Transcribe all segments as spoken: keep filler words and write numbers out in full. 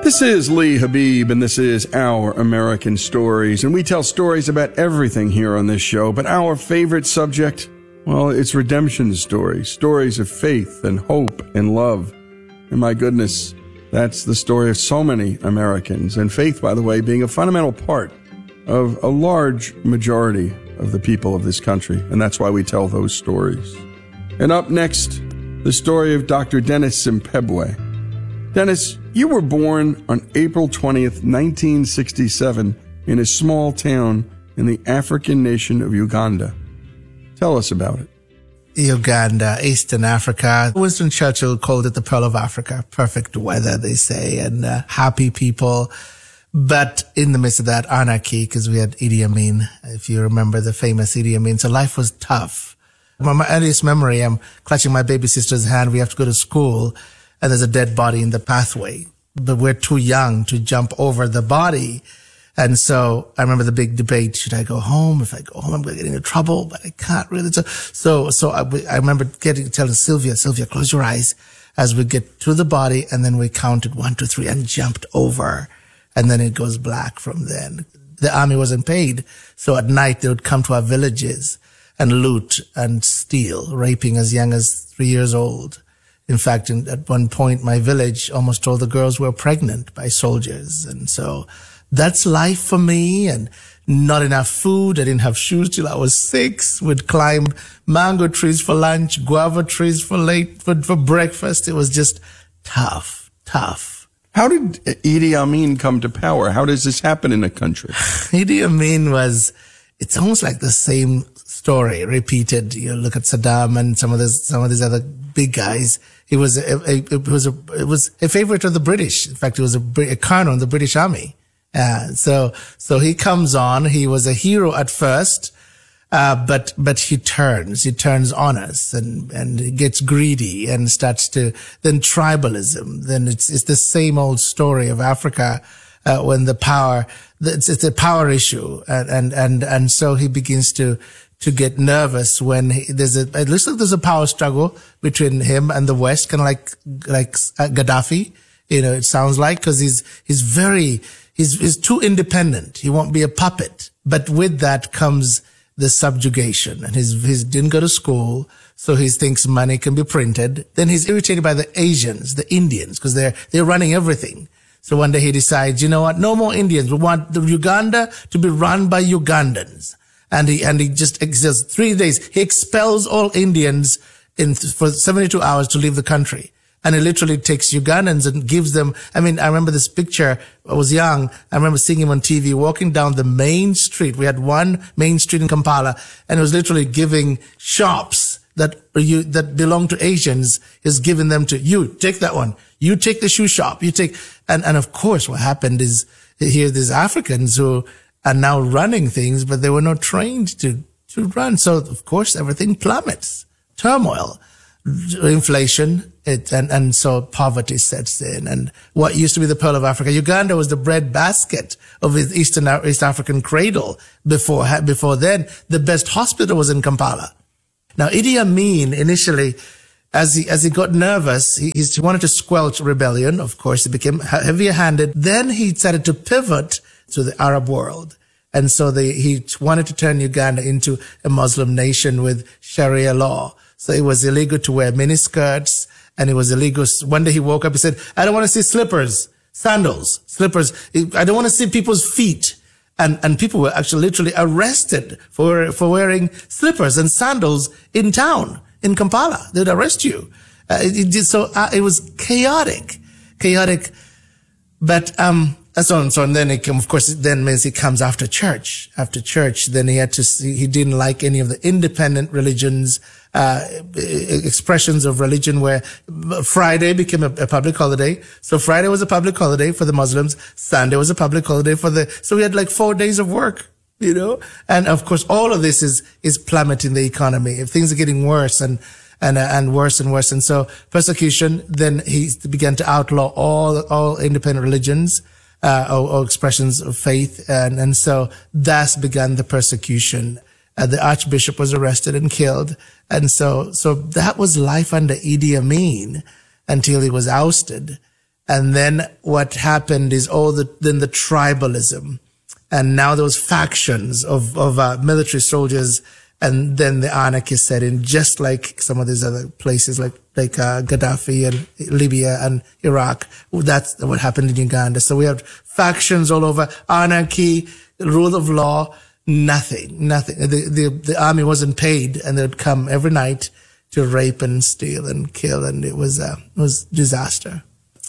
This is Lee Habib, and this is Our American Stories, and we tell stories about everything here on this show, but our favorite subject, well, it's redemption stories, stories of faith and hope and love. And my goodness, that's the story of so many Americans, and faith, by the way, being a fundamental part of a large majority of the people of this country, and that's why we tell those stories. And up next, the story of Doctor Dennis Simpebwe. Dennis, you were born on April twentieth, nineteen sixty-seven, in a small town in the African nation of Uganda. Tell us about it. Uganda, Eastern Africa. Winston Churchill called it the Pearl of Africa. Perfect weather, they say, and uh, happy people. But in the midst of that, anarchy, because we had Idi Amin, if you remember the famous Idi Amin. So life was tough. My, my earliest memory, I'm clutching my baby sister's hand. We have to go to school, and there's a dead body in the pathway. But we're too young to jump over the body. And so I remember the big debate. Should I go home? If I go home, I'm going to get into trouble, but I can't really. So, so, so I, I remember getting, telling Sylvia, Sylvia, close your eyes as we get to the body. And then we counted one, two, three and jumped over. And then it goes black from then. The army wasn't paid. So at night they would come to our villages and loot and steal, raping as young as three years old. In fact, in, at one point, my village almost told the girls were pregnant by soldiers. And so that's life for me, and not enough food. I didn't have shoes till I was six. We'd climb mango trees for lunch, guava trees for late, for, for breakfast. It was just tough, tough. How did Idi Amin come to power? How does this happen in a country? Idi Amin was, it's almost like the same story repeated. You look at Saddam and some of this, some of these other big guys. He was a, a, it was a, it was a favorite of the British. In fact, he was a, a colonel in the British Army. Uh, so, so he comes on. He was a hero at first, uh, but, but he turns, he turns on us and, and he gets greedy and starts to, then tribalism. Then it's, it's the same old story of Africa, uh, when the power, it's, it's a power issue. And, and, and, and so he begins to, to get nervous when he, there's a, it looks like there's a power struggle between him and the West, kind of like, like Gaddafi, you know, it sounds like, cause he's, he's very, he's, he's too independent. He won't be a puppet. But with that comes the subjugation, and he's, he didn't go to school. So he thinks money can be printed. Then he's irritated by the Asians, the Indians, cause they're, they're running everything. So one day he decides, you know what? No more Indians. We want the Uganda to be run by Ugandans. And he, and he just exists three days. He expels all Indians in, for seventy-two hours to leave the country. And he literally takes Ugandans and gives them, I mean, I remember this picture. I was young. I remember seeing him on T V walking down the main street. We had one main street in Kampala, and he was literally giving shops that you, that belong to Asians, is giving them to you. Take that one. You take the shoe shop. You take, and, and of course what happened is here these Africans who are now running things, but they were not trained to, to run. So of course everything plummets. Turmoil, inflation, it, and, and so poverty sets in. And what used to be the Pearl of Africa, Uganda was the breadbasket of the Eastern, East African cradle before, before then. The best hospital was in Kampala. Now, Idi Amin initially, as he, as he got nervous, he, he wanted to squelch rebellion. Of course, he became heavier handed. Then he started to pivot to the Arab world. And so they, he wanted to turn Uganda into a Muslim nation with Sharia law. So it was illegal to wear miniskirts, and it was illegal. One day he woke up, he said, I don't want to see slippers, sandals, slippers. I don't want to see people's feet. And, and people were actually literally arrested for, for wearing slippers and sandals in town, in Kampala. They'd arrest you. Uh, it, it, so uh, it was chaotic, chaotic. But, um, and so on, so and then it, of course, then means he comes after church, after church. Then he had to see, he didn't like any of the independent religions, uh, expressions of religion where Friday became a, a public holiday. So Friday was a public holiday for the Muslims. Sunday was a public holiday for the, so we had like four days of work, you know? And of course, all of this is, is plummeting the economy. If things are getting worse and, and, uh, and worse and worse. And so persecution, then he began to outlaw all, all independent religions. Uh, or, or expressions of faith. And, and so thus began the persecution. Uh, the archbishop was arrested and killed. And so, so that was life under Idi Amin until he was ousted. And then what happened is all the, then the tribalism. And now those factions of, of uh, military soldiers. And then the anarchists set in, just like some of these other places like, like, uh, Gaddafi and Libya and Iraq. That's what happened in Uganda. So we have factions all over, anarchy, rule of law, nothing, nothing. The, the, the army wasn't paid, and they'd come every night to rape and steal and kill. And it was, uh, it was disaster.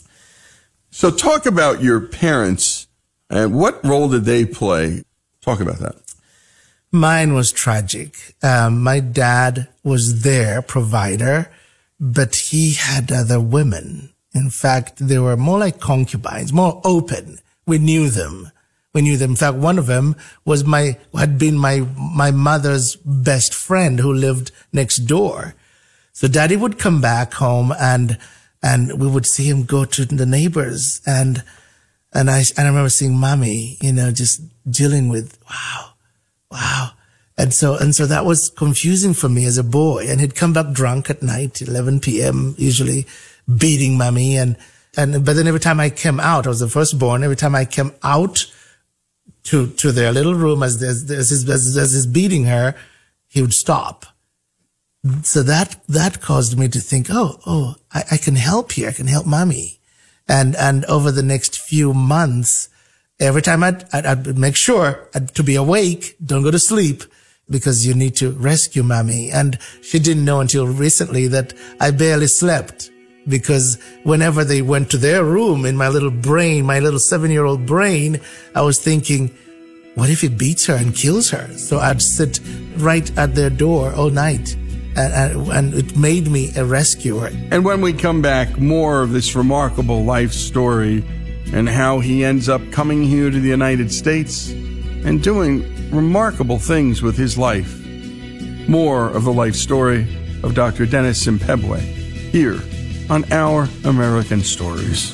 So talk about your parents and what role did they play? Talk about that. Mine was tragic. Um, my dad was their provider, but he had other women. In fact, they were more like concubines, more open. We knew them. We knew them. In fact, one of them was my, had been my, my mother's best friend who lived next door. So daddy would come back home and, and we would see him go to the neighbors. And, and I, and I remember seeing mommy, you know, just dealing with, wow. Wow. And so, and so that was confusing for me as a boy. And he'd come back drunk at night, eleven p.m., usually beating mommy. And, and, but then every time I came out, I was the firstborn. Every time I came out to, to their little room as, as, as, as, as he's beating her, he would stop. So that, that caused me to think, oh, oh, I, I can help here. I can help mommy. And, and over the next few months, every time I'd, I'd, I'd make sure I'd, to be awake, don't go to sleep, because you need to rescue mommy. And she didn't know until recently that I barely slept, because whenever they went to their room, in my little brain, my little seven-year-old brain, I was thinking, what if he beats her and kills her? So I'd sit right at their door all night. And, and it made me a rescuer. And when we come back, more of this remarkable life story and how he ends up coming here to the United States and doing remarkable things with his life. More of the life story of Doctor Dennis Simpebwe here on Our American Stories.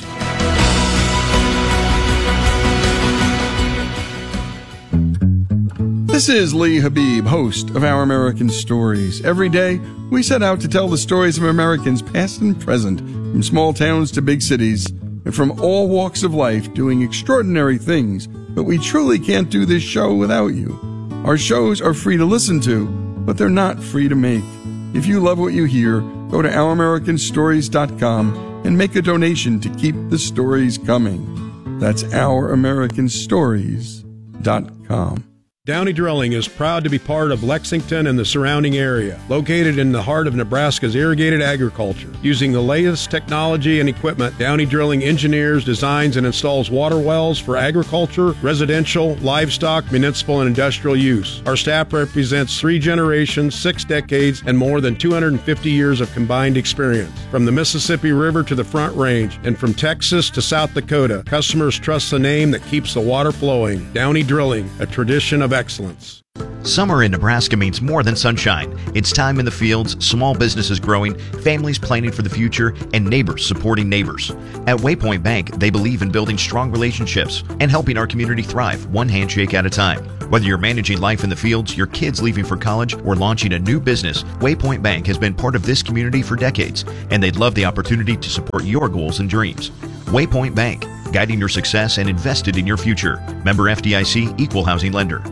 This is Lee Habib, host of Our American Stories. Every day, we set out to tell the stories of Americans past and present, from small towns to big cities, and from all walks of life, doing extraordinary things. But we truly can't do this show without you. Our shows are free to listen to, but they're not free to make. If you love what you hear, go to our american stories dot com and make a donation to keep the stories coming. That's our american stories dot com. Downey Drilling is proud to be part of Lexington and the surrounding area. Located in the heart of Nebraska's irrigated agriculture. Using the latest technology and equipment, Downey Drilling engineers, designs, and installs water wells for agriculture, residential, livestock, municipal, and industrial use. Our staff represents three generations, six decades, and more than two hundred fifty years of combined experience. From the Mississippi River to the Front Range, and from Texas to South Dakota, customers trust the name that keeps the water flowing. Downey Drilling, a tradition of excellence. Summer in Nebraska means more than sunshine. It's time in the fields, small businesses growing, families planning for the future, and neighbors supporting neighbors. At Waypoint Bank, they believe in building strong relationships and helping our community thrive one handshake at a time. Whether you're managing life in the fields, your kids leaving for college, or launching a new business, Waypoint Bank has been part of this community for decades, and they'd love the opportunity to support your goals and dreams. Waypoint Bank, guiding your success and invested in your future. Member F D I C, Equal Housing Lender.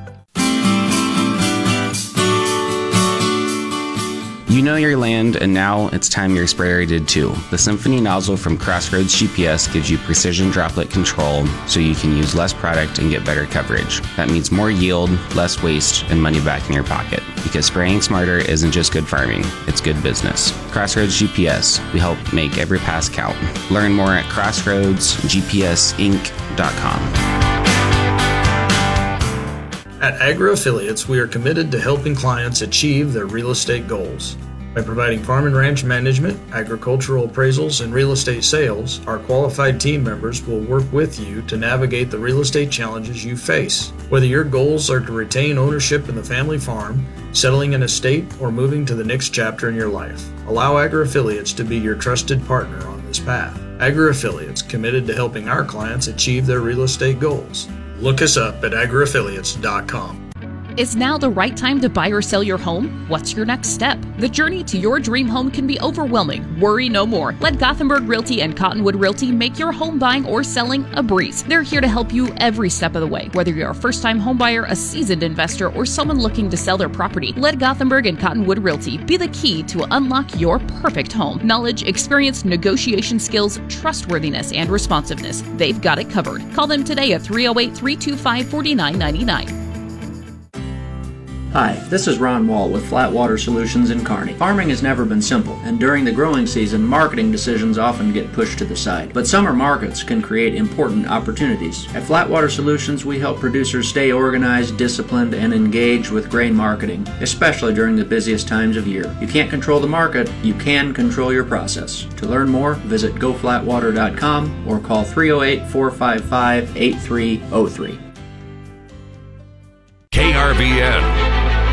You know your land, and now it's time your sprayer did too. The Symphony nozzle from Crossroads G P S gives you precision droplet control so you can use less product and get better coverage. That means more yield, less waste, and money back in your pocket. Because spraying smarter isn't just good farming, it's good business. Crossroads G P S, we help make every pass count. Learn more at crossroads g p s inc dot com. At AgriAffiliates, we are committed to helping clients achieve their real estate goals. By providing farm and ranch management, agricultural appraisals, and real estate sales, our qualified team members will work with you to navigate the real estate challenges you face. Whether your goals are to retain ownership in the family farm, settling an estate, or moving to the next chapter in your life, allow AgriAffiliates to be your trusted partner on this path. AgriAffiliates, committed to helping our clients achieve their real estate goals. Look us up at agri affiliates dot com. Is now the right time to buy or sell your home? What's your next step? The journey to your dream home can be overwhelming. Worry no more. Let Gothenburg Realty and Cottonwood Realty make your home buying or selling a breeze. They're here to help you every step of the way. Whether you're a first-time homebuyer, a seasoned investor, or someone looking to sell their property, let Gothenburg and Cottonwood Realty be the key to unlock your perfect home. Knowledge, experience, negotiation skills, trustworthiness, and responsiveness. They've got it covered. Call them today at three oh eight, three two five, four nine nine nine. Hi, this is Ron Wall with Flatwater Solutions in Kearney. Farming has never been simple, and during the growing season, marketing decisions often get pushed to the side. But summer markets can create important opportunities. At Flatwater Solutions, we help producers stay organized, disciplined, and engaged with grain marketing, especially during the busiest times of year. You can't control the market, you can control your process. To learn more, visit go flatwater dot com or call three oh eight, four five five, eight three oh three. K R V N.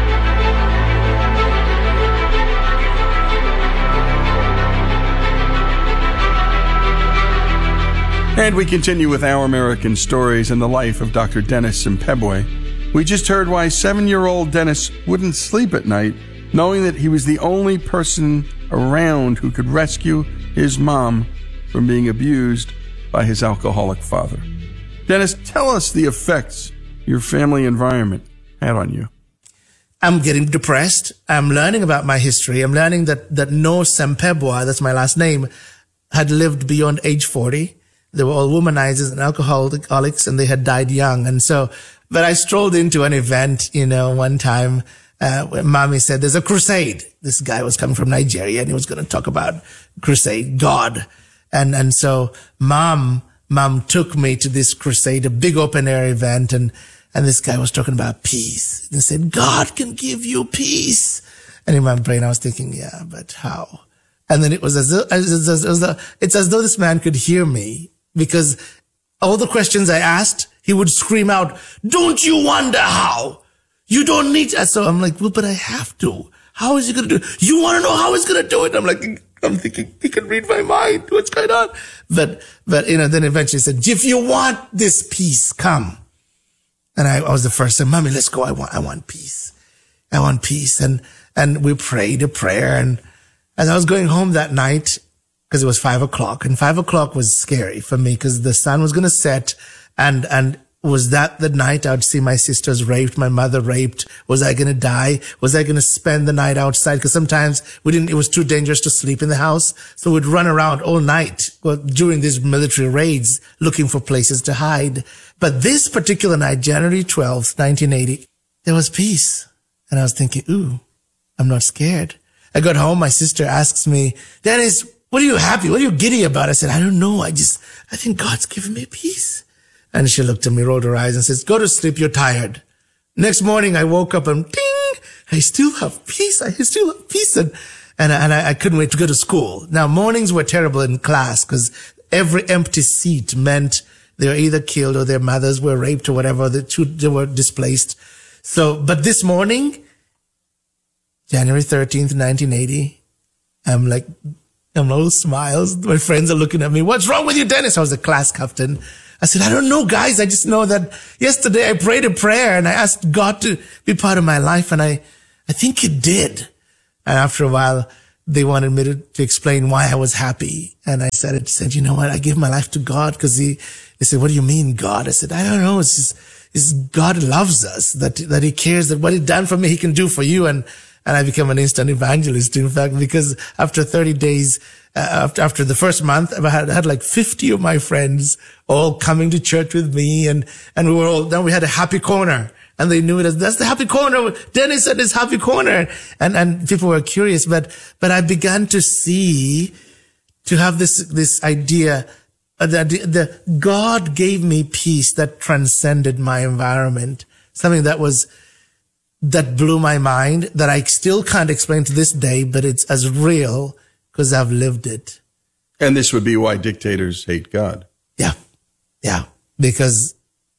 And we continue with Our American Stories and the life of Doctor Dennis Simpebwe. We just heard why seven-year-old Dennis wouldn't sleep at night, knowing that he was the only person around who could rescue his mom from being abused by his alcoholic father. Dennis, tell us the effects your family environment had on you. I'm getting depressed. I'm learning about my history. I'm learning that, that no Simpebwe, that's my last name, had lived beyond age forty. They were all womanizers and alcoholics, and they had died young. And so, but I strolled into an event, you know, one time, uh, where mommy said, there's a crusade. This guy was coming from Nigeria and he was going to talk about crusade, God. And, and so mom, mom took me to this crusade, a big open air event. And, and this guy was talking about peace. And he said, God can give you peace. And in my brain, I was thinking, yeah, but how? And then it was as though, as, as, as though, it's as though this man could hear me. Because all the questions I asked, he would scream out, don't you wonder how? You don't need to. So I'm like, well, but I have to. How is he going to do it? You want to know how he's going to do it? I'm like, I'm thinking, he can read my mind. What's going on? But, but, you know, then eventually he said, if you want this peace, come. And I, I was the first to say, Mommy, let's go. I want, I want peace. I want peace. And, and we prayed a prayer. And as I was going home that night, because it was five o'clock, and five o'clock was scary for me because the sun was going to set, and, and was that the night I would see my sisters raped, my mother raped? Was I going to die? Was I going to spend the night outside? Because sometimes we didn't, it was too dangerous to sleep in the house. So we'd run around all night during these military raids looking for places to hide. But this particular night, January twelfth, nineteen eighty, there was peace. And I was thinking, ooh, I'm not scared. I got home. My sister asks me, Dennis, what are you happy? What are you giddy about? I said, I don't know. I just, I think God's given me peace. And she looked at me, rolled her eyes and says, go to sleep. You're tired. Next morning, I woke up and ding, I still have peace. I still have peace. And, and, and I, I couldn't wait to go to school. Now, mornings were terrible in class because every empty seat meant they were either killed or their mothers were raped or whatever. The two, they were displaced. So, but this morning, January thirteenth, nineteen eighty, I'm like, I'm all smiles. My friends are looking at me. What's wrong with you, Dennis? I was the class captain. I said, I don't know, guys. I just know that yesterday I prayed a prayer and I asked God to be part of my life. And I, I think he did. And after a while, they wanted me to, to explain why I was happy. And I said, it said, you know what? I gave my life to God because he, they said, what do you mean, God? I said, I don't know. It's just, it's God loves us, that, that he cares that what he done for me, he can do for you. And, and I became an instant evangelist, in fact, because after thirty days, uh, after, after the first month, I had, I had like fifty of my friends all coming to church with me. And, and we were all, then we had a happy corner. And they knew it as, that's the happy corner. Dennis said it's happy corner. And, and people were curious, but, but I began to see, to have this, this idea that the, the God gave me peace that transcended my environment. Something that was, that blew my mind, that I still can't explain to this day, but it's as real because I've lived it. And this would be why dictators hate God. Yeah. Yeah. Because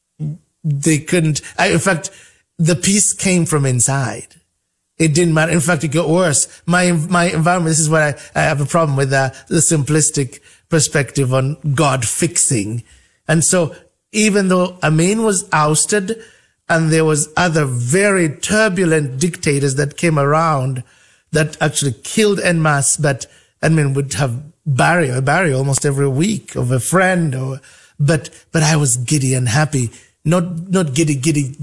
they couldn't, I, in fact, the peace came from inside. It didn't matter. In fact, it got worse. My, my environment, this is what I, I have a problem with, uh, the simplistic perspective on God fixing. And so even though Amin was ousted, and there was other very turbulent dictators that came around that actually killed en masse, but I mean, would have burial, a burial almost every week of a friend or, but, but I was giddy and happy. Not, not giddy, giddy,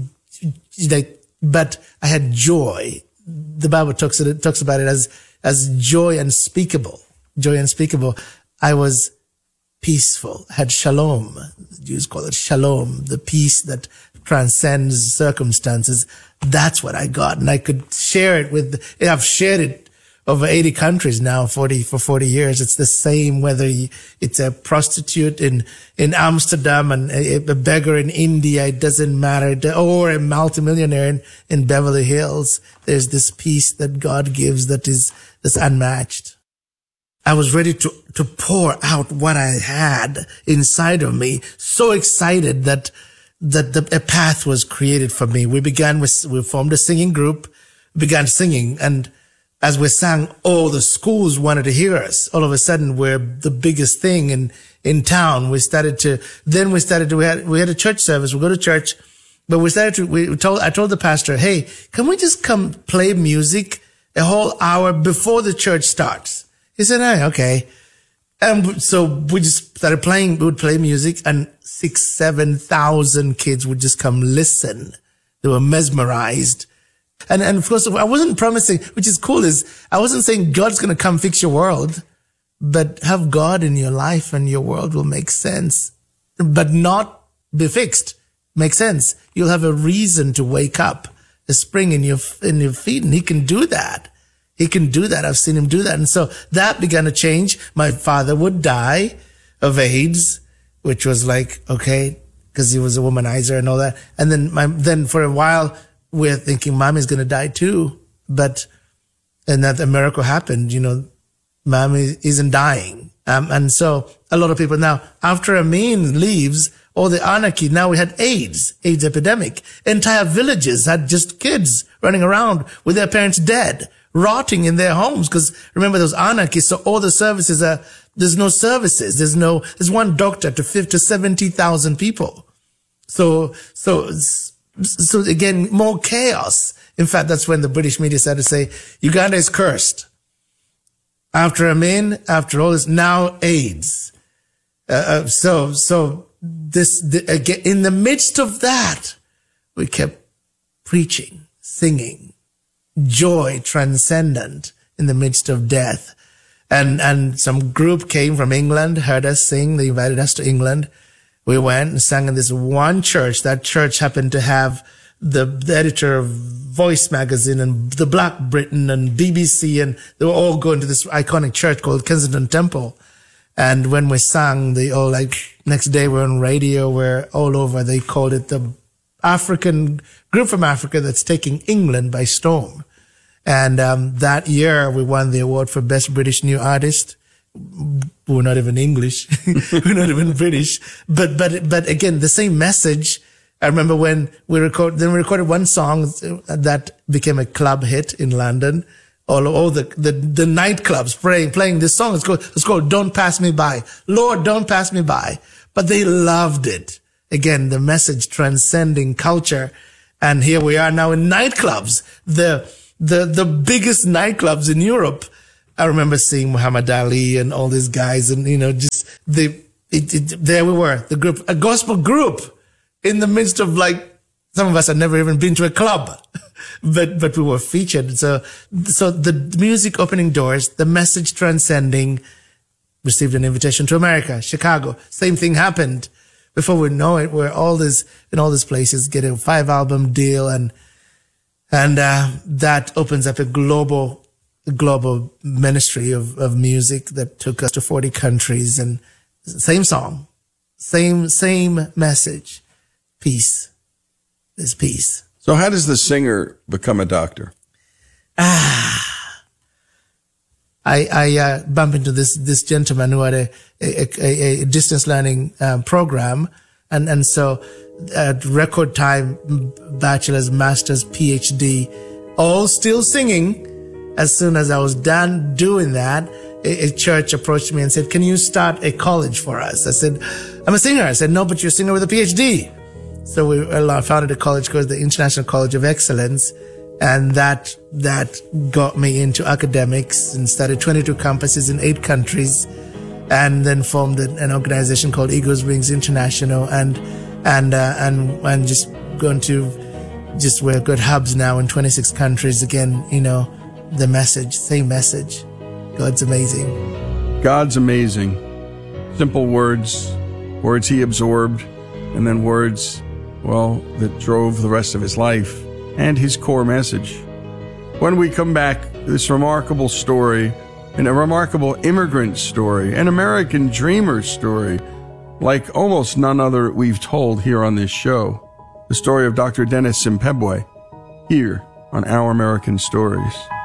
like, but I had joy. The Bible talks, it talks about it as, as joy unspeakable, joy unspeakable. I was peaceful, had shalom. The Jews call it shalom, the peace that transcends circumstances. That's what I got. And I could share it with, I've shared it over eighty countries now, forty, for forty years. It's the same whether you, it's a prostitute in, in Amsterdam and a, a beggar in India. It doesn't matter. Or a multimillionaire in, in Beverly Hills. There's this peace that God gives that is, that's unmatched. I was ready to, to pour out what I had inside of me. So excited that, that the, a path was created for me. We began with, we formed a singing group, began singing, and as we sang, all the schools wanted to hear us. All of a sudden, we're the biggest thing in, in town. We started to, then we started to, we had, we had a church service. We go to church, but we started to, we told, I told the pastor, hey, can we just come play music a whole hour before the church starts? He said, hey, okay. And so we just started playing, we would play music, and six, seven thousand kids would just come listen. They were mesmerized. And, and of course, I wasn't promising, which is cool, is I wasn't saying God's going to come fix your world, but have God in your life and your world will make sense, but not be fixed. Make sense. You'll have a reason to wake up, a spring in your, in your feet, and he can do that. He can do that. I've seen him do that. And so that began to change. My father would die of AIDS, which was like, okay, because he was a womanizer and all that. And then my, then for a while, we're thinking mommy's going to die too, but, and that a miracle happened, you know, mommy isn't dying. Um, and so a lot of people now, after Amin leaves, all the anarchy, now we had AIDS, AIDS epidemic. Entire villages had just kids running around with their parents dead, rotting in their homes. Cause remember those anarchists, so all the services are, there's no services. There's no, there's one doctor to fifty to seventy thousand people. So, so, So again, more chaos. In fact, that's when the British media started to say, Uganda is cursed. After Amin, after all this, now AIDS. Uh, uh, so, so this, the, again, in the midst of that, we kept preaching, singing, joy transcendent in the midst of death. And, and some group came from England, heard us sing. They invited us to England. We went and sang in this one church. That church happened to have the, the editor of Voice magazine and the Black Britain and B B C, and they were all going to this iconic church called Kensington Temple. And when we sang, they all like, next day we're on radio, we're all over. They called it the African group from Africa that's taking England by storm. And um, that year we won the award for Best British New Artist. We're not even English. We're not even British. But, but, but again, the same message. I remember when we record, then we recorded one song that became a club hit in London. All, all the, the, the nightclubs playing, playing this song. It's called, it's called Don't Pass Me By. Lord, don't pass me by. But they loved it. Again, the message transcending culture. And here we are now in nightclubs. The, the, the biggest nightclubs in Europe. I remember seeing Muhammad Ali and all these guys, and, you know, just the, it, it, there we were, the group, a gospel group in the midst of, like, some of us had never even been to a club, but, but we were featured. So, so the music opening doors, the message transcending, received an invitation to America, Chicago. Same thing happened. Before we know it, we're all this, in all these places, get a five album deal, and, and, uh, that opens up a global global ministry of, of music that took us to forty countries, and same song, same, same message. Peace is peace. So how does the singer become a doctor? Ah, I, I, uh, bumped into this, this gentleman who had a, a, a, a distance learning um, program. And, and so at record time, bachelor's, master's, PhD, all still singing. As soon as I was done doing that, a, a church approached me and said, can you start a college for us? I said, I'm a singer. I said, no, but you're a singer with a PhD. So we founded a college called the International College of Excellence. And that, that got me into academics and started twenty-two campuses in eight countries, and then formed an organization called Eagles Wings International, and, and, uh, and, and just going to, just we're got hubs now in twenty-six countries. Again, you know, the message, same message. God's amazing. God's amazing. Simple words, words he absorbed, and then words, well, that drove the rest of his life and his core message. When we come back, this remarkable story, and a remarkable immigrant story, an American dreamer story, like almost none other we've told here on this show. The story of Doctor Dennis Simpebwe, here on Our American Stories.